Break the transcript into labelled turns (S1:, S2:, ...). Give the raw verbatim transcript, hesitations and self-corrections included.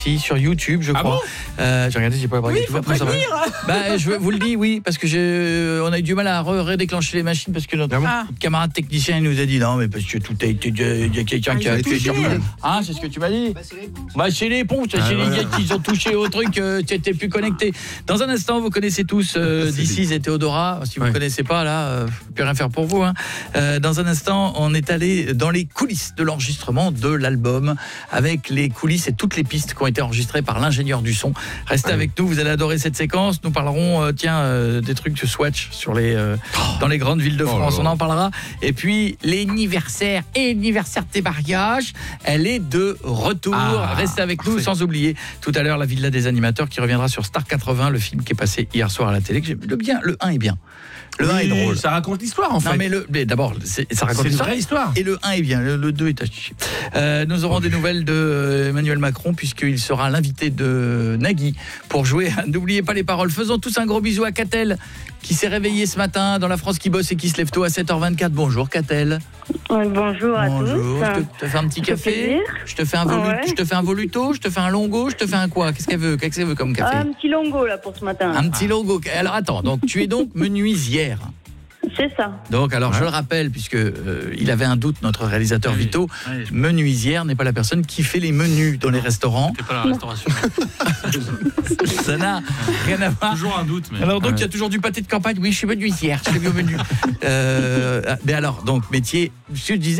S1: sur YouTube, je
S2: ah
S1: crois.
S2: Bon
S1: euh, j'ai regardé, j'ai pas
S2: oui,
S1: YouTube. Après, ça va. Bah, je vous le dis, oui, parce que j'ai, on a eu du mal à redéclencher les machines parce que notre
S2: ah.
S1: camarade technicien il nous a dit non, mais parce que tout a été, il y a quelqu'un
S2: ah,
S1: qui a été
S2: touché.
S1: Hein, c'est ce que tu m'as dit. Bah, c'est les ponts. Bah, c'est les ponts, c'est ah, les ouais. gars qui ont touché au truc, euh, tu n'étais plus connecté. Dans un instant, vous connaissez tous euh, This et Théodora. Si vous ne ouais. connaissez pas, là, euh, je ne peux rien faire pour vous. Hein. Euh, dans un instant, on est allé dans les coulisses de l'enregistrement de l'album, avec les coulisses et toutes les pistes qui ont été enregistrées par l'ingénieur du son. Restez ouais. avec nous, vous allez adorer cette séquence. Nous parlerons, euh, tiens, euh, des trucs de Swatch sur les, euh, oh. dans les grandes villes de France. Oh là là. On en parlera. Et puis, l'anniversaire et l'anniversaire des mariages, elle est de retour. Ah, restez avec parfait. Nous, sans oublier tout à l'heure la Villa des animateurs qui reviendra sur Star quatre-vingts, le film qui est passé hier soir à la télé. Le bien, le un est bien. Le oui, un est drôle.
S2: Ça raconte l'histoire en fait.
S1: Non mais, le, mais d'abord, c'est, ça raconte
S2: c'est
S1: l'histoire.
S2: une vraie histoire.
S1: Et le un est bien, le, le deux est à chier. Euh, nous aurons okay. des nouvelles de euh, Emmanuel Macron puisqu'il sera l'invité de Nagui pour jouer. N'oubliez pas les paroles. Faisons tous un gros bisou à Catel qui s'est réveillé ce matin dans la France qui bosse et qui se lève tôt à sept heures vingt-quatre. Bonjour Catel.
S3: Ouais, bonjour à
S1: bonjour.
S3: tous.
S1: Je te, te fais un petit café. Je te fais un volu, ouais. je te fais un voluto, je te fais un longo, je te fais un quoi? Qu'est-ce qu'elle veut? Qu'est-ce qu'elle veut comme café?
S3: Un petit longo là pour ce matin.
S1: Un petit longo. Alors attends, donc tu es donc menuisière.
S3: C'est ça.
S1: Donc alors ouais. je le rappelle puisque euh, il avait un doute notre réalisateur oui. Vito, oui. menuisière n'est pas la personne qui fait les menus dans les restaurants.
S4: C'est pas la restauration.
S1: Ça n'a rien à voir.
S4: Toujours un doute mais.
S1: Alors donc il
S4: ouais.
S1: y a toujours du pâté de campagne. Oui, je suis menuisière, je fais bien au menu. Euh, mais alors donc métier, je disais